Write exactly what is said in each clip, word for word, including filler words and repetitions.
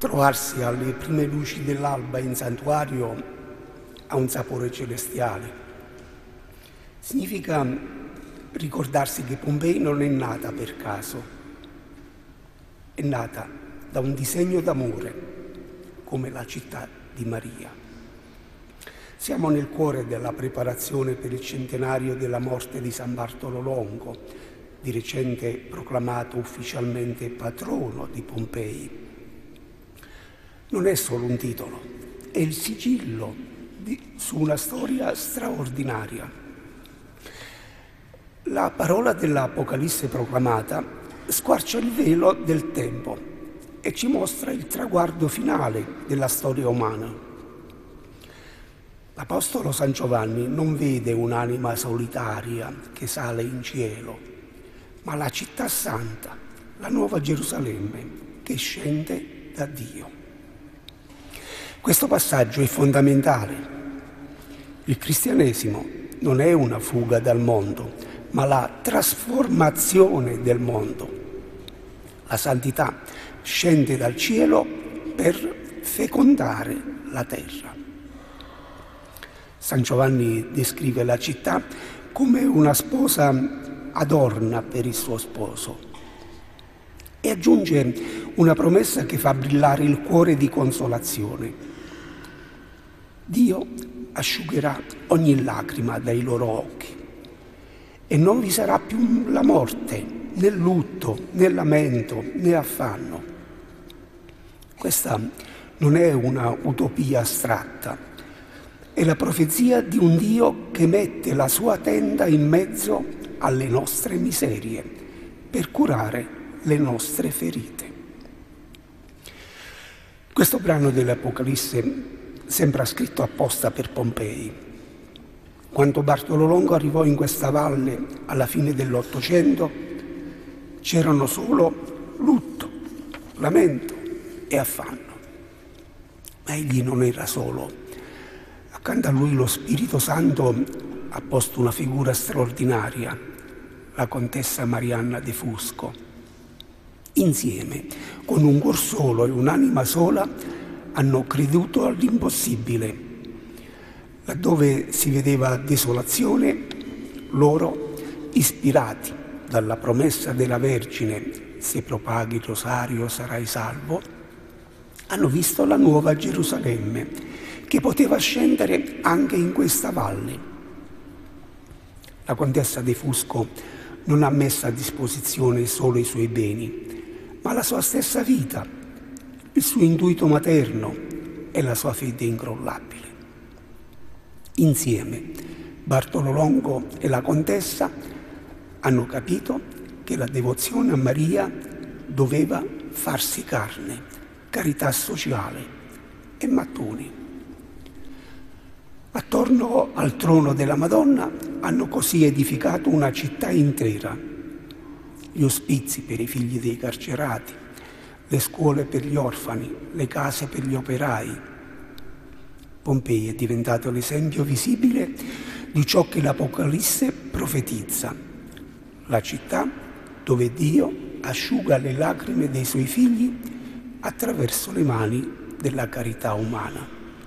Trovarsi alle prime luci dell'alba in santuario ha un sapore celestiale. Significa ricordarsi che Pompei non è nata per caso, è nata da un disegno d'amore, come la città di Maria. Siamo nel cuore della preparazione per il centenario della morte di San Bartolo Longo, di recente proclamato ufficialmente patrono di Pompei. Non è solo un titolo, è il sigillo di, su una storia straordinaria. La parola dell'Apocalisse proclamata squarcia il velo del tempo e ci mostra il traguardo finale della storia umana. L'Apostolo San Giovanni non vede un'anima solitaria che sale in cielo, ma la città santa, la Nuova Gerusalemme, che scende da Dio. Questo passaggio è fondamentale. Il cristianesimo non è una fuga dal mondo, ma la trasformazione del mondo. La santità scende dal cielo per fecondare la terra. San Giovanni descrive la città come una sposa adorna per il suo sposo e aggiunge una promessa che fa brillare il cuore di consolazione. Dio asciugherà ogni lacrima dai loro occhi e non vi sarà più la morte, né lutto, né lamento, né affanno. Questa non è una utopia astratta, è la profezia di un Dio che mette la sua tenda in mezzo alle nostre miserie per curare le nostre ferite. Questo brano dell'Apocalisse sembra scritto apposta per Pompei. Quando Bartolo Longo arrivò in questa valle alla fine dell'Ottocento, c'erano solo lutto, lamento e affanno. Ma egli non era solo. Accanto a lui lo Spirito Santo ha posto una figura straordinaria, la contessa Marianna de Fusco. Insieme, con un cuor solo e un'anima sola, hanno creduto all'impossibile. Laddove si vedeva desolazione, loro, ispirati dalla promessa della Vergine, se propaghi il rosario sarai salvo, hanno visto la nuova Gerusalemme, che poteva scendere anche in questa valle. La contessa de Fusco non ha messo a disposizione solo i suoi beni, ma la sua stessa vita, il suo intuito materno e la sua fede incrollabile. Insieme, Bartolo Longo e la contessa hanno capito che la devozione a Maria doveva farsi carne, carità sociale e mattoni. Attorno al trono della Madonna hanno così edificato una città intera, gli ospizi per i figli dei carcerati, le scuole per gli orfani, le case per gli operai. Pompei è diventato l'esempio visibile di ciò che l'Apocalisse profetizza, la città dove Dio asciuga le lacrime dei suoi figli attraverso le mani della carità umana.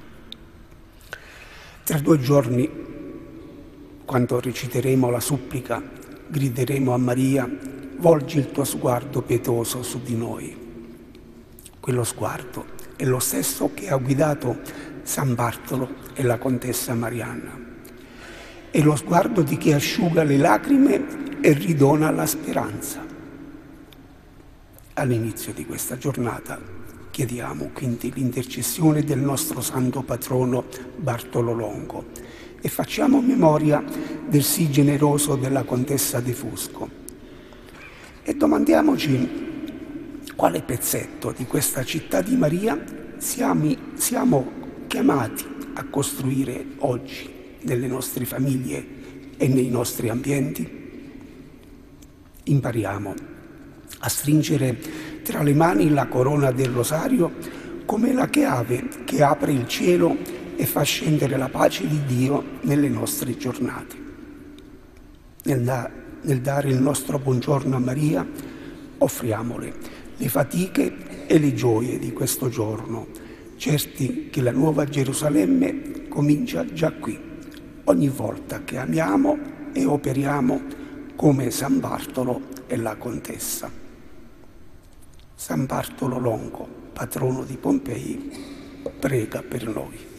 Tra due giorni, quando reciteremo la supplica, grideremo a Maria: volgi il tuo sguardo pietoso su di noi. Quello sguardo è lo stesso che ha guidato San Bartolo e la contessa Marianna. È lo sguardo di chi asciuga le lacrime e ridona la speranza. All'inizio di questa giornata chiediamo quindi l'intercessione del nostro santo patrono Bartolo Longo e facciamo memoria del sì generoso della contessa de Fusco. E domandiamoci quale pezzetto di questa città di Maria siamo, siamo chiamati a costruire oggi nelle nostre famiglie e nei nostri ambienti. Impariamo a stringere tra le mani la corona del rosario come la chiave che apre il cielo e fa scendere la pace di Dio nelle nostre giornate. Nel, da- nel dare il nostro buongiorno a Maria, offriamole le fatiche e le gioie di questo giorno, certi che la nuova Gerusalemme comincia già qui, ogni volta che amiamo e operiamo come San Bartolo e la Contessa. San Bartolo Longo, patrono di Pompei, prega per noi.